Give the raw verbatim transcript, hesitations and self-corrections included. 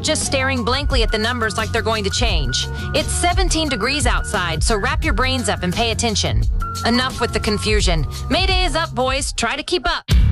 just staring blankly at the numbers like they're going to change. It's seventeen degrees outside, so wrap your brains up and pay attention. Enough with the confusion. Mayday is up, boys. Try to keep up.